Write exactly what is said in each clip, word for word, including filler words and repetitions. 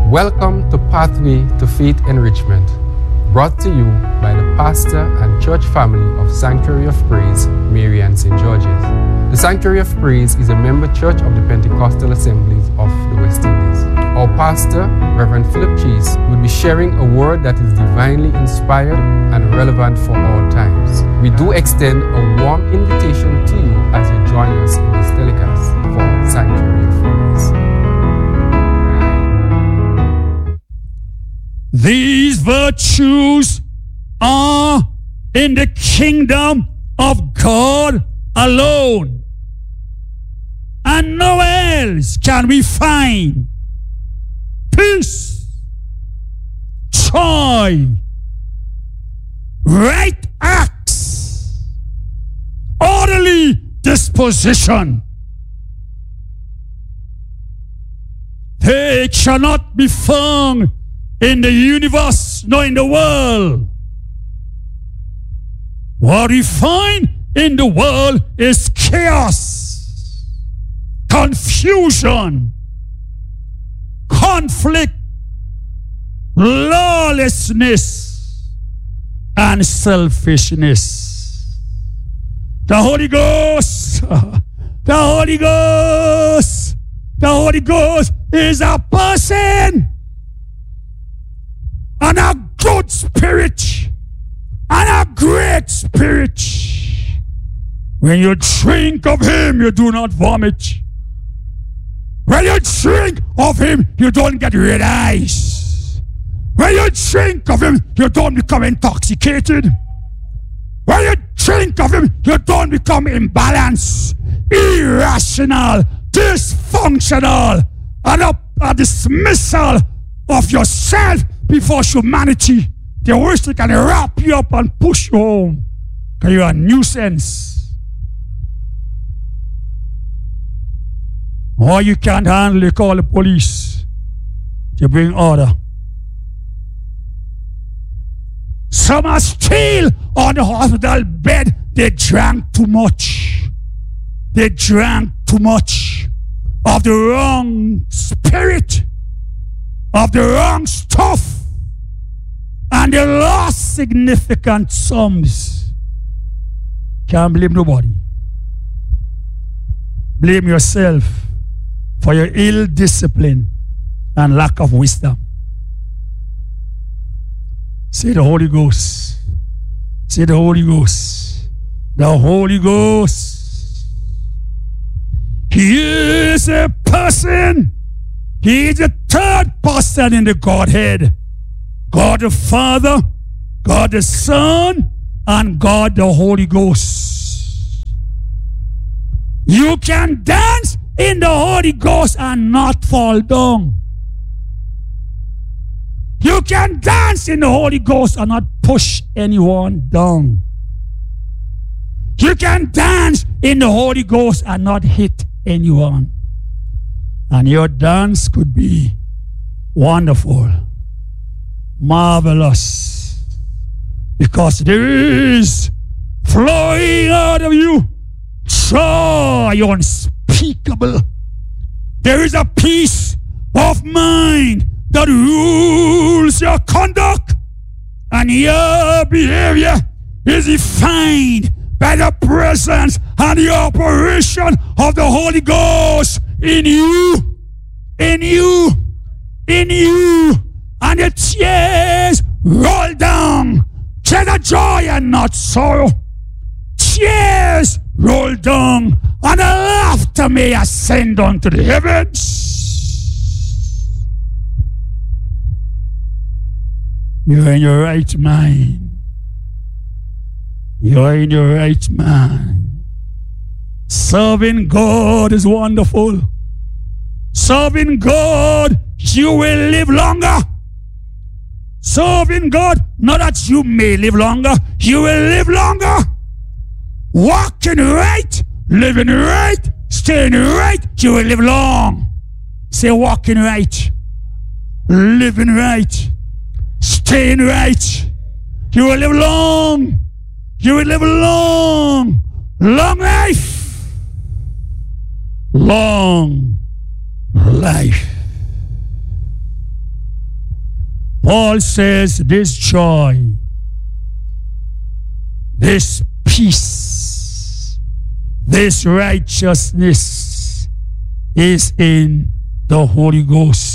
Welcome to Pathway to Faith Enrichment, brought to you by the pastor and church family of Sanctuary of Praise, Marian Saint George's. The Sanctuary of Praise is a member church of the Pentecostal Assemblies of the West Indies. Our pastor, Reverend Philip Chase, will be sharing a word that is divinely inspired and relevant for all times. We do extend a warm invitation to you as you join us in this telecast for Sanctuary of Praise. These virtues are in the kingdom of God alone, and nowhere else can we find peace, joy, right acts, orderly disposition. They cannot be found in the universe, nor in the world. What we find in the world is chaos, confusion, conflict, lawlessness, and selfishness. The Holy Ghost, the Holy Ghost, the Holy Ghost is a person, and a good spirit, and a great spirit. When you drink of him, you do not vomit. When you drink of him, you don't get red eyes. When you drink of him, you don't become intoxicated. When you drink of him, you don't become imbalanced, irrational, dysfunctional, and a, a dismissal of yourself before humanity. They wish they can wrap you up and push you home because you're a nuisance. Or you can't handle it, call the police to bring order. Some are still on the hospital bed. They drank too much. They drank too much of the wrong spirit, of the wrong stuff, and they lost significant sums. Can't blame nobody. Blame yourself for your ill discipline and lack of wisdom. Say the Holy Ghost. Say the Holy Ghost. The Holy Ghost. He is a person. He is the third person in the Godhead. God the Father, God the Son, and God the Holy Ghost. You can dance in the Holy Ghost and not fall down. You can dance in the Holy Ghost and not push anyone down. You can dance in the Holy Ghost and not hit anyone. And your dance could be wonderful, marvelous, because there is flowing out of you joy unspeakable. There is a peace of mind that rules your conduct, and your behavior is defined by the presence and the operation of the Holy Ghost in you, in you, in you. And the tears roll down. Tears of joy and not sorrow. Tears roll down, and the laughter may ascend unto the heavens. You're in your right mind. You're in your right mind. Serving God is wonderful. Serving God, you will live longer. Serving God, not that you may live longer, you will live longer. Walking right, living right, staying right, you will live long. Say walking right, living right, staying right. You will live long. You will live long. Long life. Long life. Paul says this joy, this peace, this righteousness is in the Holy Ghost.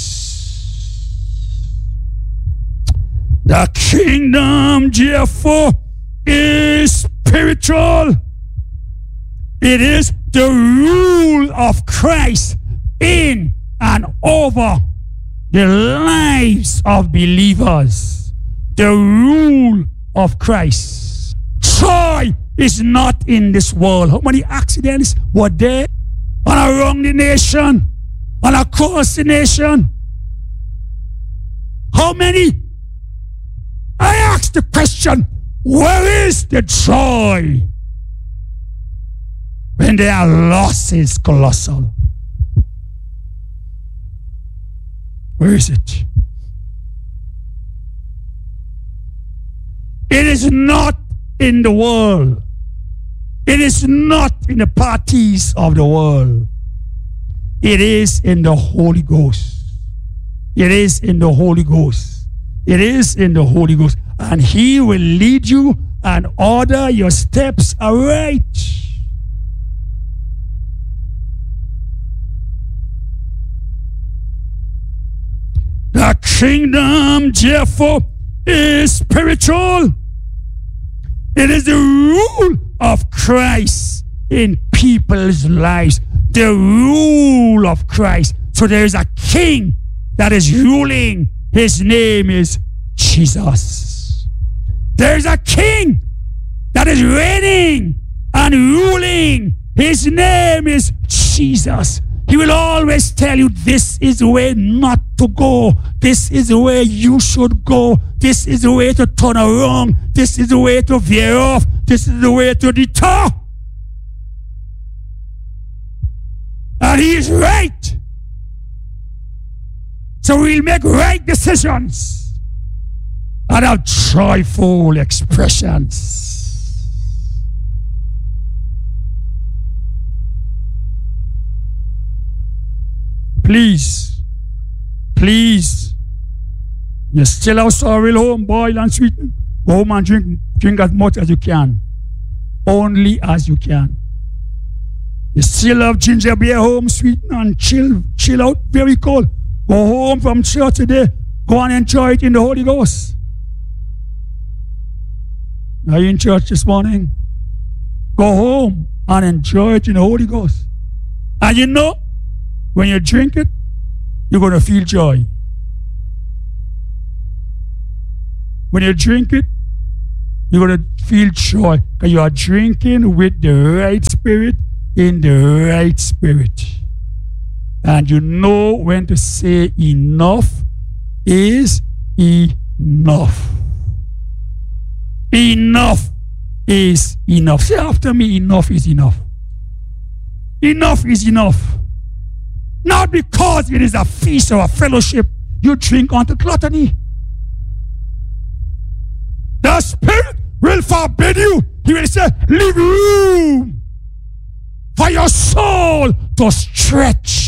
The kingdom, therefore, is spiritual. It is the rule of Christ in and over the lives of believers. The rule of Christ. Joy is not in this world. How many accidents were there on around the nation, on across the nation? How many? I ask the question, where is the joy when their loss is colossal? Where is it? It is not in the world. It is not in the parties of the world. It is in the Holy Ghost. It is in the Holy Ghost. It is in the Holy Ghost. And He will lead you and order your steps aright. The kingdom, therefore, is spiritual. It is the rule of Christ in people's lives. The rule of Christ. So there is a king that is ruling. His name is Jesus. There is a king that is reigning and ruling. His name is Jesus. He will always tell you this is the way not to go. This is the way you should go. This is the way to turn around. This is the way to veer off. This is the way to detour. And He is right. So we'll make right decisions and have joyful expressions. Please, please, you still have sorrel home, boil and sweeten. Go home and drink, drink as much as you can. Only as you can. You still have ginger beer home, sweeten and chill, chill out, very cold. Go home from church today. Go and enjoy it in the Holy Ghost. Are you in church this morning? Go home and enjoy it in the Holy Ghost. And you know, when you drink it, you're going to feel joy. When you drink it, you're going to feel joy. Because you are drinking with the right spirit in the right spirit. And you know when to say enough is enough. Enough is enough. Say after me, enough is enough. Enough is enough. Not because it is a feast or a fellowship you drink unto gluttony. The Spirit will forbid you. He will say, leave room for your soul to stretch.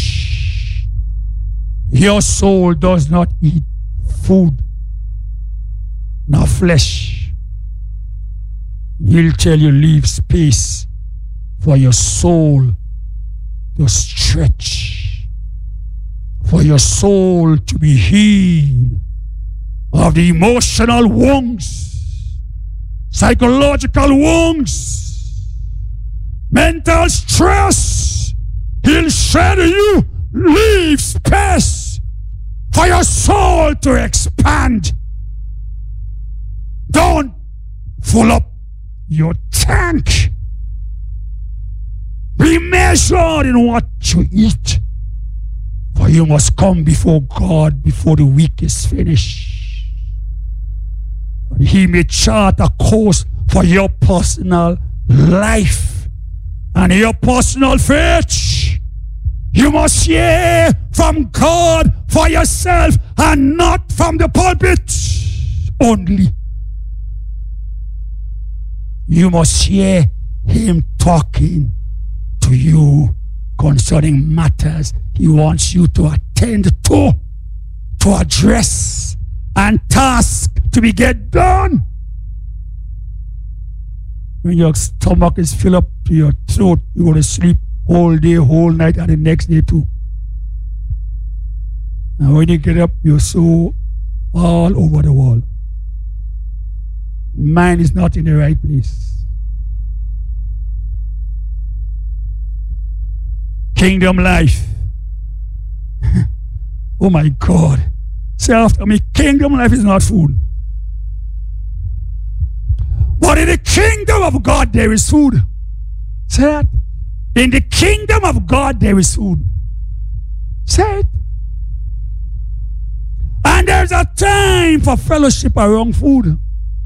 Your soul does not eat food, nor flesh. He'll tell you, leave space for your soul to stretch, for your soul to be healed of the emotional wounds, psychological wounds, mental stress. He'll say to you, leave space for your soul to expand. Don't fill up your tank. Be measured in what you eat, for you must come before God before the week is finished. And He may chart a course for your personal life and your personal faith. You must hear from God for yourself and not from the pulpit only. You must hear Him talking to you concerning matters He wants you to attend to, to address, and tasks to be get done. When your stomach is filled up to your throat, you go to sleep whole day, whole night, and the next day too. And when you get up, you're so all over the wall. Mind is not in the right place. Kingdom life. Oh my God. Say after me, kingdom life is not food. But in the kingdom of God, there is food. Say that. In the kingdom of God, there is food. Say it. And there's a time for fellowship around food.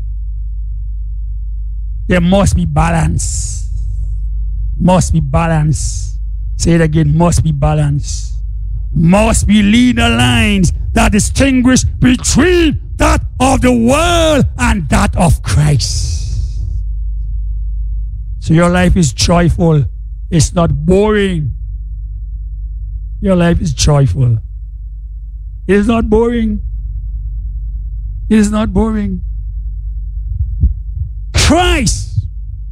There must be balance. Must be balance. Say it again, must be balance. Must be linear lines that distinguish between that of the world and that of Christ. So your life is joyful. It's not boring. Your life is joyful. It is not boring. It is not boring. Christ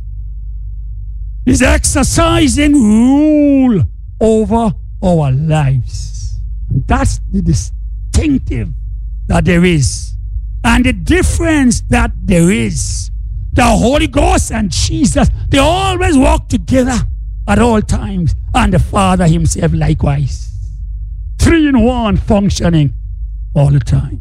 is exercising rule over our lives. And that's the distinctive that there is. And the difference that there is. The Holy Ghost and Jesus, they always walk together at all times. And the Father himself likewise. Three in one functioning all the time.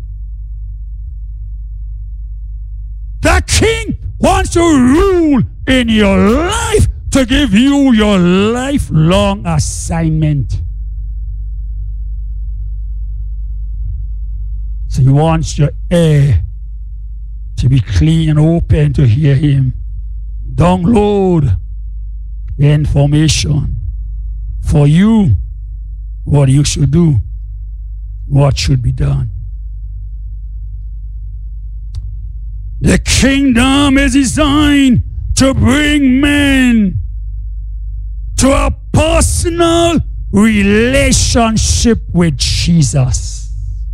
The King wants to rule in your life to give you your lifelong assignment. So he wants your ear to be clean and open to hear him. Download the information for you, what you should do, what should be done. The kingdom is designed to bring men to a personal relationship with Jesus.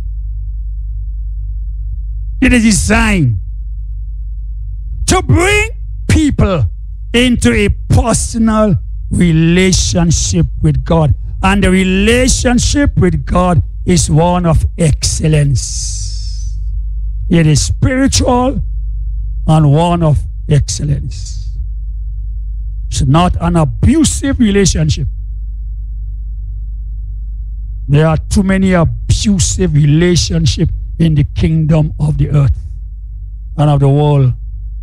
It is designed to bring people into a personal relationship with God. And the relationship with God is one of excellence. It is spiritual and one of excellence. It's not an abusive relationship. There are too many abusive relationships in the kingdom of the earth and of the world.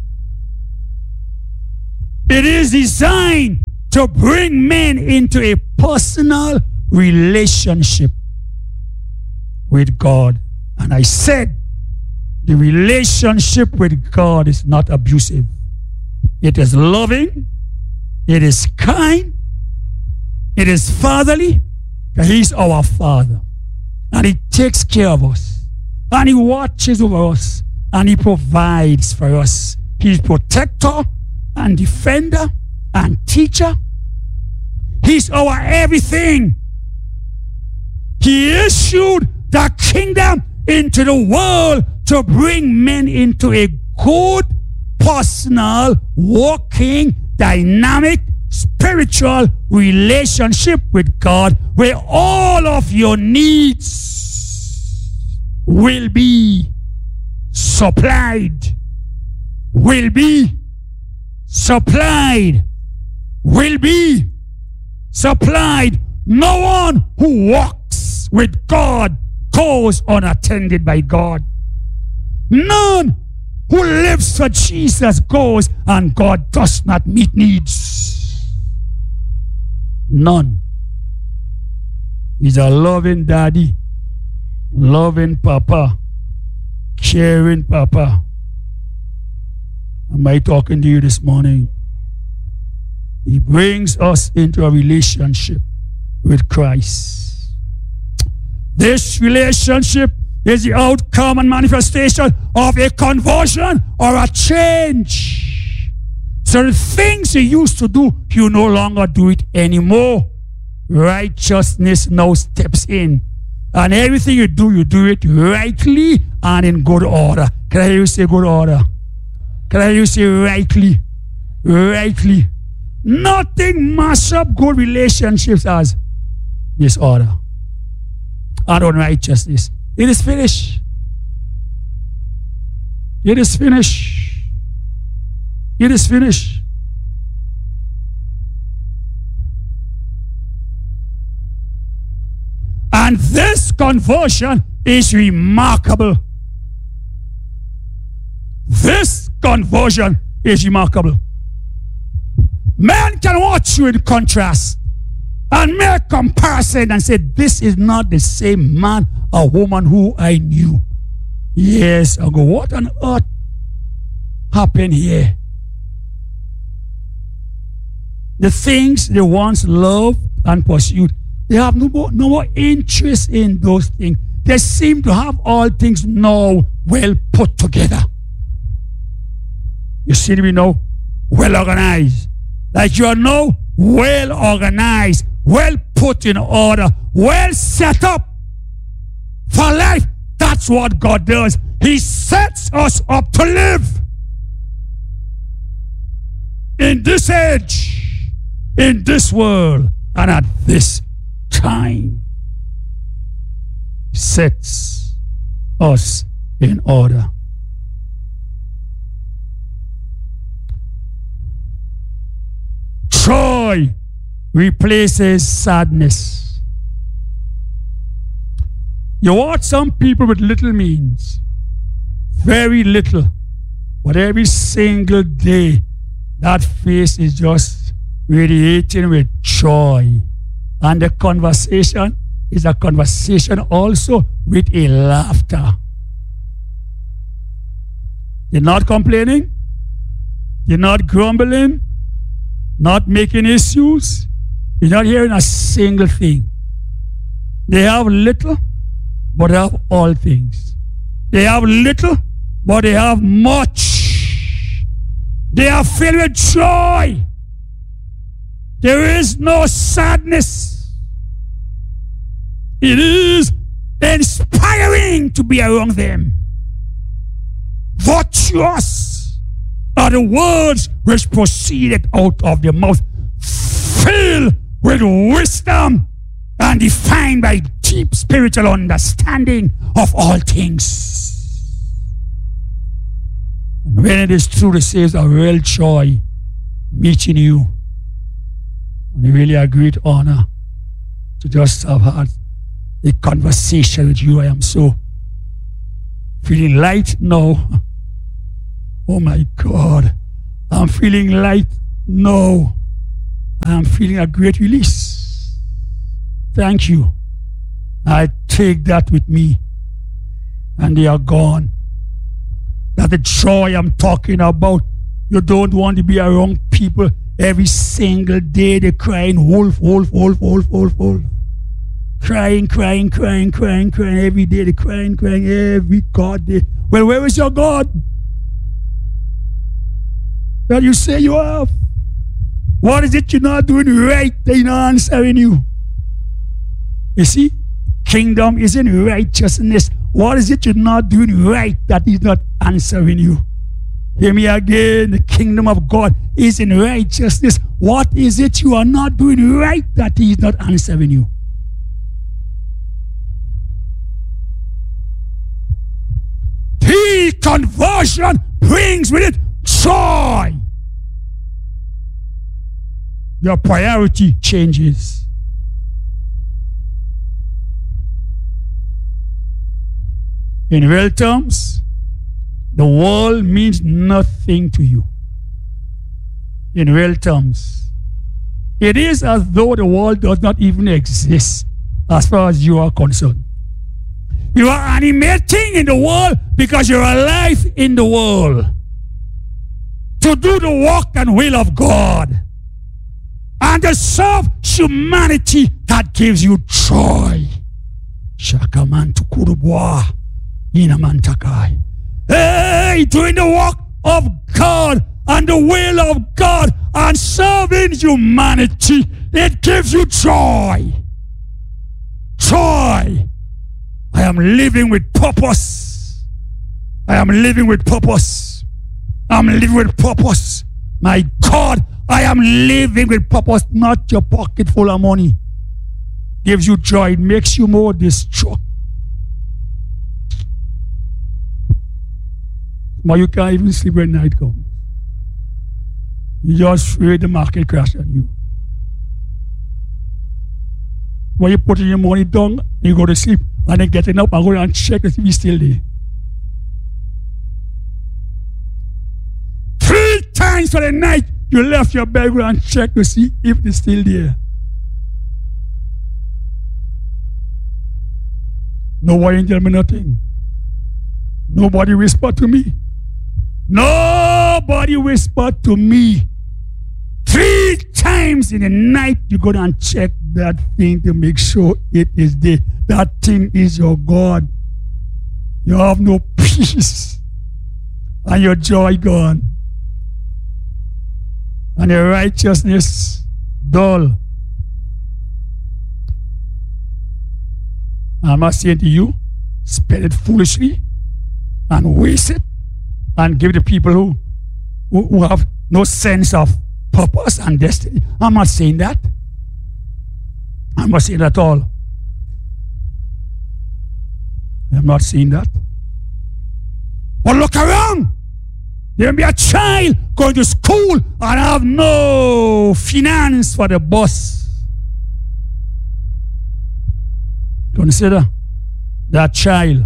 It is designed to bring men into a personal relationship with God. And I said, the relationship with God is not abusive. It is loving. It is kind. It is fatherly. He's our Father. And he takes care of us. And he watches over us. And he provides for us. He's protector and defender and teacher. He's our everything. He issued the kingdom into the world to bring men into a good, personal, working, dynamic, spiritual relationship with God, where all of your needs will be supplied, will be supplied, will be supplied. No one who walks with God goes unattended by God. None who lives for Jesus goes and God does not meet needs. None. He's a loving daddy, loving papa, caring papa. Am I talking to you this morning? He brings us into a relationship with Christ. This relationship is the outcome and manifestation of a conversion or a change. So the things you used to do, you no longer do it anymore. Righteousness now steps in And everything you do, you do it rightly and in good order. Can I hear you say good order? Can I hear you say rightly? Rightly. Nothing mash up good relationships as disorder and unrighteousness. It is finished. It is finished. It is finished. And this conversion is remarkable. This conversion is remarkable. Men can watch you in contrast and make comparison and say, this is not the same man or woman who I knew years ago. What on earth happened here? The things they once loved and pursued, they have no more, no more interest in those things. They seem to have all things now well put together. You see me now? Well organized. Like you are now well organized, well put in order, well set up for life. That's what God does. He sets us up to live in this age, in this world, and at this time. He sets us in order. Joy replaces sadness. You watch some people with little means, very little, but every single day that face is just radiating with joy. And the conversation is a conversation also with a laughter. You're not complaining, you're not grumbling, not making issues. You're not hearing a single thing. They have little, but they have all things. They have little, but they have much. They are filled with joy. There is no sadness. It is inspiring to be around them. Virtuous are the words which proceeded out of their mouth, filled with wisdom and defined by deep spiritual understanding of all things. And when it is true, it says a real joy meeting you. And really a great honor to just have had a conversation with you. I am so feeling light now. Oh my God. I'm feeling light now. I'm feeling a great release. Thank you. I take that with me. And they are gone. That the joy I'm talking about, you don't want to be around people every single day. They're crying, wolf, wolf, wolf, wolf, wolf, wolf. Crying, crying, crying, crying, crying. Every day they're crying, crying, every God day. Well, where is your God that you say you have? What is it you're not doing right that you're not answering you? You see, kingdom is in righteousness. What is it you're not doing right that He's not answering you? Hear me again. The kingdom of God is in righteousness. What is it you are not doing right that He is not answering you? The conversion brings with it joy. Your priority changes. In real terms, the world means nothing to you. In real terms, it is as though the world does not even exist as far as you are concerned. You are animating in the world because you're alive in the world to do the work and will of God and to serve humanity. That gives you joy. Shakaman tukurubwa inamantakai. Hey, doing the work of God and the will of God and serving humanity, it gives you joy. Joy. I am living with purpose. I am living with purpose. I'm living with purpose. My God, I am living with purpose, not your pocket full of money. Gives you joy, it makes you more destructive. But you can't even sleep when night comes. You just afraid the market crash on you. When you put your money down, you go to sleep, and then getting up and go and check if it's still there. Three times for the night, you left your bed and check to see if it's still there. Nobody tell me nothing. Nobody whispered to me. Nobody whispered to me. Three times in the night, you go and check that thing to make sure it is there. That thing is your God. You have no peace. And your joy gone. And your righteousness dull. I'm not saying to you, spend it foolishly and waste it and give it to people who, who, who have no sense of purpose and destiny. I'm not saying that. I'm not saying that at all. I'm not saying that. But look around. There may be a child going to school and have no finance for the bus. Consider that child.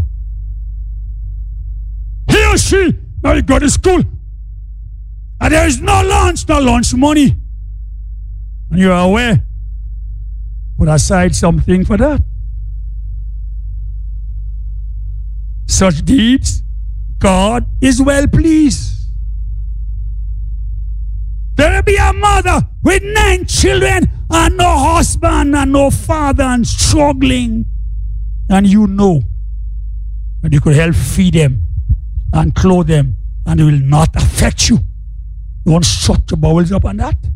He or she now go to school and there is no lunch, no lunch money. And you are aware. Put aside something for that. Such deeds, God is well pleased. There will be a mother with nine children and no husband and no father and struggling. And you know that you could help feed them and clothe them and it will not affect you. Don't shut your bowels up on that.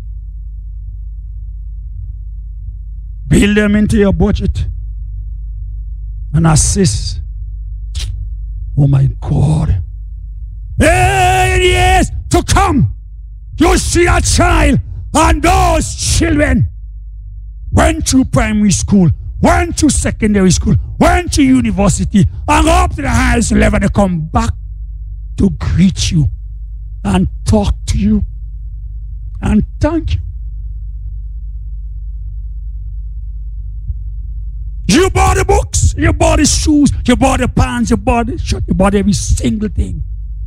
Build them into your budget and assist. Oh my God. Hey, in years to come, you see a child and those children went through primary school, went to secondary school, went to university, and go up to the highest level. They come back to greet you and talk to you and thank you. You bought the books, you bought the shoes, you bought the pants, you bought the shirt, you bought every single thing.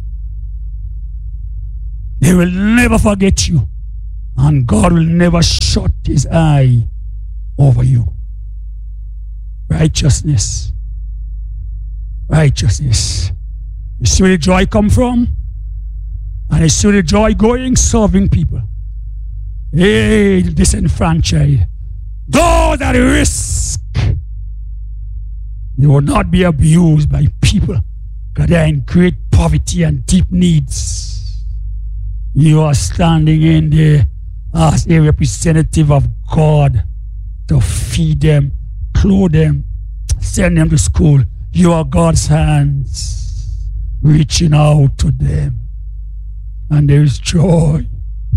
They will never forget you, and God will never shut his eye over you. Righteousness. Righteousness. You see where the joy come from? And you see where the joy going? Serving people. Hey, disenfranchised. Those that risk. You will not be abused by people because they are in great poverty and deep needs. You are standing in there as a representative of God to feed them, clothe them, send them to school. You are God's hands reaching out to them. And there is joy.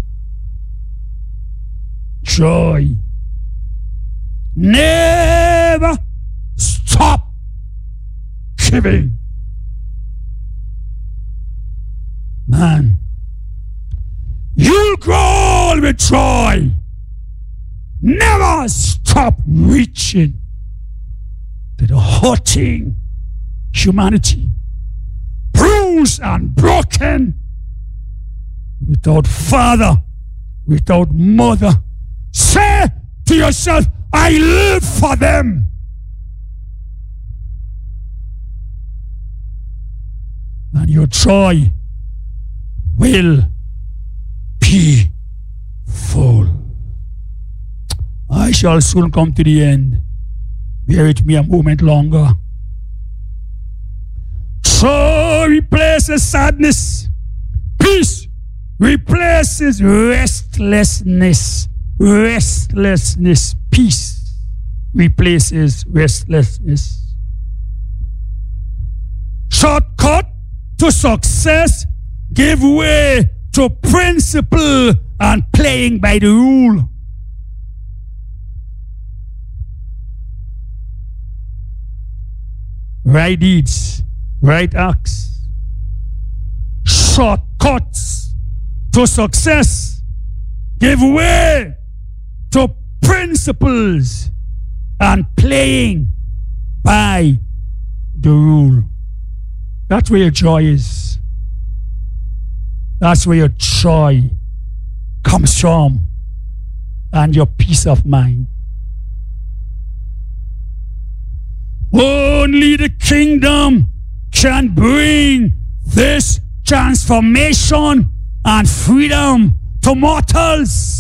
Joy. Never stop giving. Man, you'll grow with joy. Never stop reaching to the hurting humanity, bruised and broken, without father, without mother. Say to yourself, I live for them. And your joy will be full. I shall soon come to the end. Bear with me a moment longer. Joy replaces sadness. Peace replaces restlessness. Restlessness. Peace replaces restlessness. Shortcut to success give way to principle and playing by the rule. Right deeds, right acts. Shortcuts to success give way to principles and playing by the rule. That's where your joy is. That's where your joy comes from and your peace of mind. Only the kingdom can bring this transformation and freedom to mortals.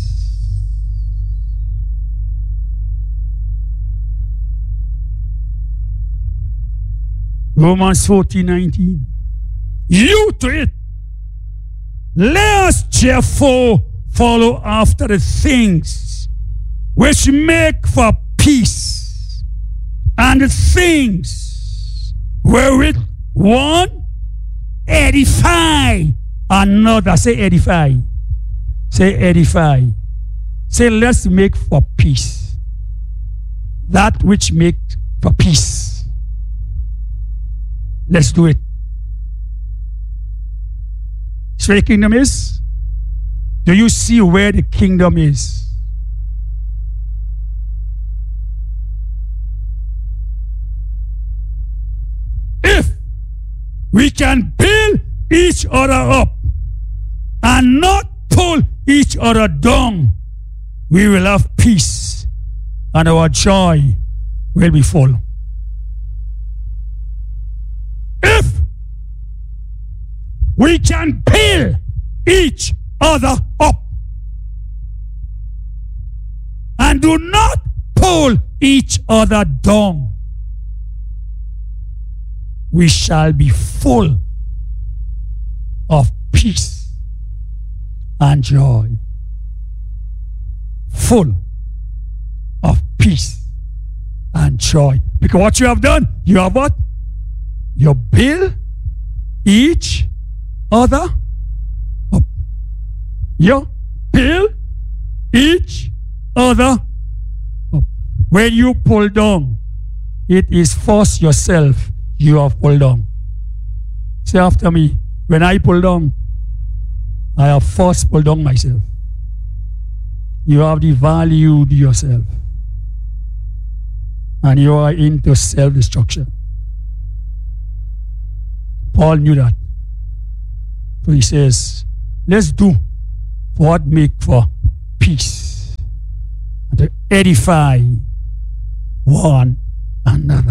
Romans fourteen nineteen. You to it. Let us therefore follow after the things which make for peace, and the things wherewith one edify another. Say edify. Say edify. Say let's make for peace. That which makes for peace. Let's do it. So the kingdom is? Do you see where the kingdom is? If we can build each other up and not pull each other down, we will have peace and our joy will be full. If we can build each other up and do not pull each other down, we shall be full of peace and joy. Full of peace and joy. Because what you have done, you have what? You build each other up. You build each other up. When you pull down, it is first yourself you have pulled down. Say after me, when I pull down, I have first pulled down myself. You have devalued yourself. And you are into self-destruction. Paul knew that. So he says, let's do what make for peace and to edify one another.